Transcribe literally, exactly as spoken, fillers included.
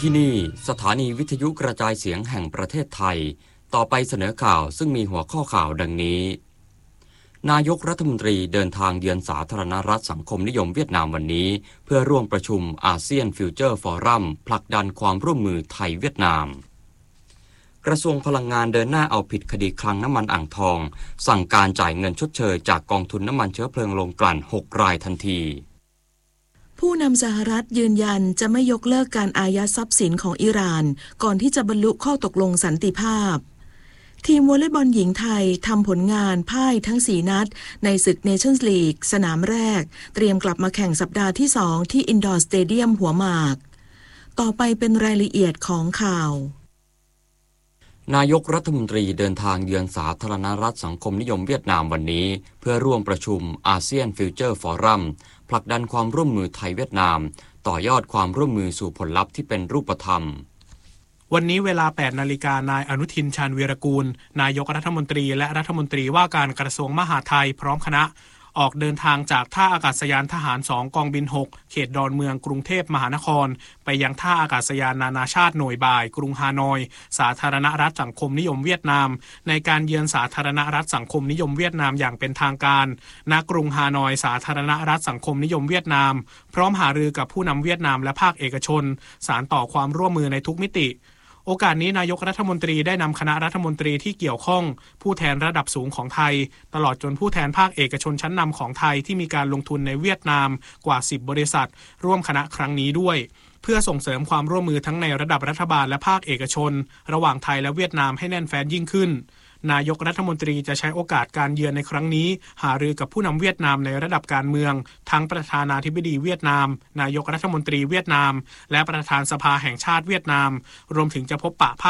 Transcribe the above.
ที่นี่สถานีวิทยุกระจายเสียงแห่งประเทศไทยต่อไปเสนอข่าวซึ่งมีหัวข้อข่าวดังนี้นายกรัฐมนตรีเดินทางเยือนสาธารณรัฐสังคมนิยมเวียดนามวันนี้เพื่อร่วมประชุมอาเซียนฟิวเจอร์ฟอรัมผลักดันความร่วมมือไทยเวียดนามกระทรวงพลังงานเดินหน้าเอาผิดคดีคลังน้ำมันอ่างทองสั่งการจ่ายเงินชดเชยจากกองทุนน้ำมันเชื้อเพลิงโรงกลั่นหกรายทันทีผู้นำสหรัฐยืนยันจะไม่ยกเลิกการอายัดทรัพย์สินของอิหร่านก่อนที่จะบรรลุข้อตกลงสันติภาพทีมวอลเลย์บอลหญิงไทยทำผลงานพ่ายทั้งสี่นัดในศึกเนชั่นส์ลีกสนามแรกเตรียมกลับมาแข่งสัปดาห์ที่สองที่อินดอร์สเตเดียมหัวหมากต่อไปเป็นรายละเอียดของข่าวนายกรัฐมนตรีเดินทางเยือนสาธารณรัฐสังคมนิยมเวียดนามวันนี้เพื่อร่วมประชุมอาเซียนฟิวเจอร์ฟอรัมผลักดันความร่วมมือไทยเวียดนามต่อยอดความร่วมมือสู่ผลลัพธ์ที่เป็นรูปธรรมวันนี้เวลา แปดนาฬิกา นายอนุทินชาญวีรกูลนายกรัฐมนตรีและรัฐมนตรีว่าการกระทรวงมหาดไทยพร้อมคณะออกเดินทางจากท่าอากาศยานทหารสองกองบินหกเขตดอนเมืองกรุงเทพมหานครไปยังท่าอากาศยานนานาชาติหน่วยบ่ายกรุงฮานอยสาธารณรัฐสังคมนิยมเวียดนามในการเยือนสาธารณรัฐสังคมนิยมเวียดนามอย่างเป็นทางการณกรุงฮานอยสาธารณรัฐสังคมนิยมเวียดนามพร้อมหารือกับผู้นำเวียดนามและภาคเอกชนสานต่อความร่วมมือในทุกมิติโอกาสนี้นายกรัฐมนตรีได้นำคณะรัฐมนตรีที่เกี่ยวข้องผู้แทนระดับสูงของไทยตลอดจนผู้แทนภาคเอกชนชั้นนำของไทยที่มีการลงทุนในเวียดนามกว่าสิบบริษัทร่วมคณะครั้งนี้ด้วยเพื่อส่งเสริมความร่วมมือทั้งในระดับรัฐบาลและภาคเอกชนระหว่างไทยและเวียดนามให้แน่นแฟ้นยิ่งขึ้นนายกรัฐมนตรีจะใช้โอกาสการเยือนในครั้งนี้หารือกับผู้นำเวียดนามในระดับการเมืองทั้งประธานาธิบดีเวียดนามนายกรัฐมนตรีเวียดนามและประธานสภาแห่งชาติเวียดนามรวมถึงจะพบปะ